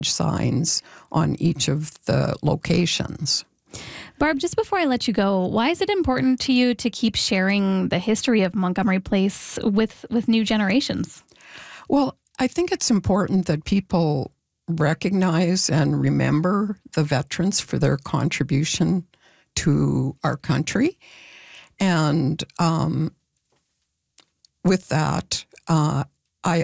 signs on each of the locations. Barb, just before I let you go, why is it important to you to keep sharing the history of Montgomery Place with new generations? Well, I think it's important that people recognize and remember the veterans for their contribution to our country. And with that,